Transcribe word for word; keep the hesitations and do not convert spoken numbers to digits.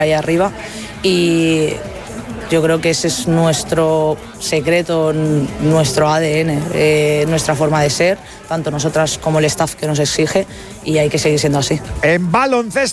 ahí arriba y yo creo que ese es nuestro secreto, nuestro A D N, eh, nuestra forma de ser, tanto nosotras como el staff que nos exige, y hay que seguir siendo así. En baloncesto.